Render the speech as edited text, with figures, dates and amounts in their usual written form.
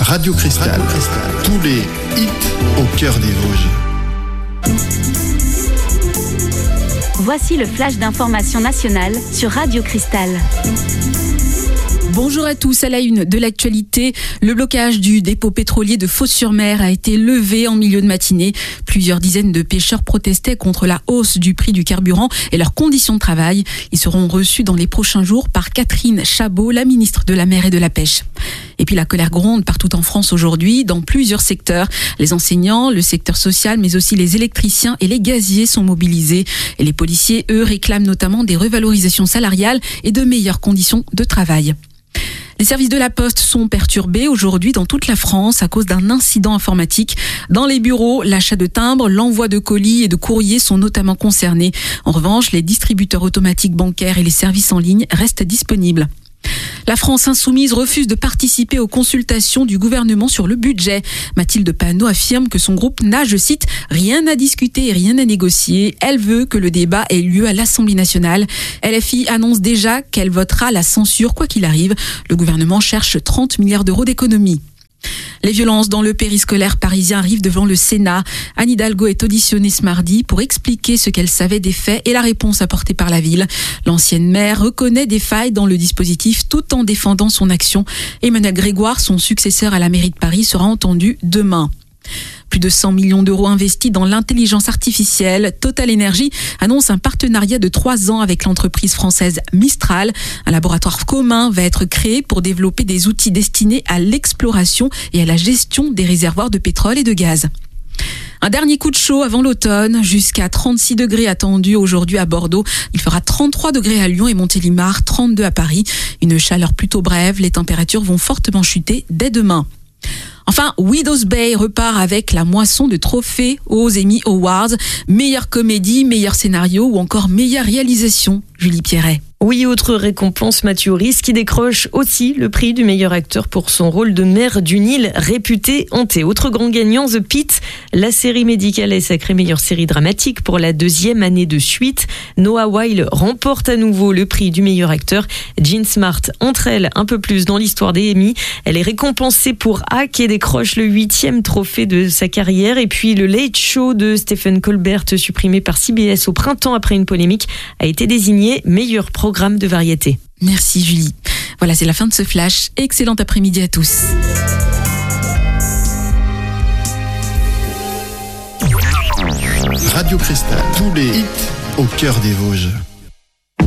Radio Cristal. Tous les hits au cœur des Vosges. Voici le flash d'information nationale sur Radio Cristal. Bonjour à tous, à la une de l'actualité, le blocage du dépôt pétrolier de Fos-sur-Mer a été levé en milieu de matinée. Plusieurs dizaines de pêcheurs protestaient contre la hausse du prix du carburant et leurs conditions de travail. Ils seront reçus dans les prochains jours par Catherine Chabot, la ministre de la Mer et de la Pêche. Et puis la colère gronde partout en France aujourd'hui, dans plusieurs secteurs. Les enseignants, le secteur social, mais aussi les électriciens et les gaziers sont mobilisés. Et les policiers, eux, réclament notamment des revalorisations salariales et de meilleures conditions de travail. Les services de la Poste sont perturbés aujourd'hui dans toute la France à cause d'un incident informatique. Dans les bureaux, l'achat de timbres, l'envoi de colis et de courriers sont notamment concernés. En revanche, les distributeurs automatiques bancaires et les services en ligne restent disponibles. La France insoumise refuse de participer aux consultations du gouvernement sur le budget. Mathilde Panot affirme que son groupe n'a, je cite, rien à discuter et rien à négocier. Elle veut que le débat ait lieu à l'Assemblée nationale. LFI annonce déjà qu'elle votera la censure quoi qu'il arrive. Le gouvernement cherche 30 milliards d'euros d'économies. Les violences dans le périscolaire parisien arrivent devant le Sénat. Anne Hidalgo est auditionnée ce mardi pour expliquer ce qu'elle savait des faits et la réponse apportée par la ville. L'ancienne maire reconnaît des failles dans le dispositif tout en défendant son action. Emmanuel Grégoire, son successeur à la mairie de Paris, sera entendu demain. Plus de 100 millions d'euros investis dans l'intelligence artificielle. Total Energy annonce un partenariat de 3 ans avec l'entreprise française Mistral. Un laboratoire commun va être créé pour développer des outils destinés à l'exploration et à la gestion des réservoirs de pétrole et de gaz. Un dernier coup de chaud avant l'automne, jusqu'à 36 degrés attendus aujourd'hui à Bordeaux. Il fera 33 degrés à Lyon et Montélimar, 32 à Paris. Une chaleur plutôt brève, les températures vont fortement chuter dès demain. Enfin, Widows Bay repart avec la moisson de trophées aux Emmy Awards. Meilleure comédie, meilleur scénario ou encore meilleure réalisation. Julie Pierret. Oui, autre récompense, Matthew Rhys qui décroche aussi le prix du meilleur acteur pour son rôle de maire d'une île réputée hantée. Autre grand gagnant, The Pitt. La série médicale est sacrée meilleure série dramatique pour la 2e année de suite. Noah Wyle remporte à nouveau le prix du meilleur acteur. Jean Smart entre elle un peu plus dans l'histoire des Emmy. Elle est récompensée pour Hack et décroche le 8e trophée de sa carrière. Et puis le Late Show de Stephen Colbert, supprimé par CBS au printemps après une polémique, a été désigné meilleur programme de variété. Merci Julie. Voilà, c'est la fin de ce flash. Excellent après-midi à tous. Radio Cristal, tous les hits au cœur des Vosges.